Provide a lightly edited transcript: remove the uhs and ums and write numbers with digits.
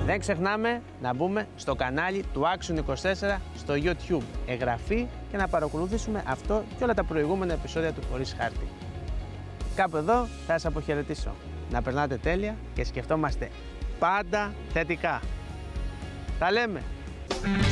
Δεν ξεχνάμε να μπούμε στο κανάλι του Action 24 στο YouTube. Εγγραφή και να παρακολουθήσουμε αυτό και όλα τα προηγούμενα επεισόδια του Χωρίς Χάρτη. Κάπου εδώ θα σας αποχαιρετήσω. Να περνάτε τέλεια και σκεφτόμαστε πάντα θετικά. Τα λέμε!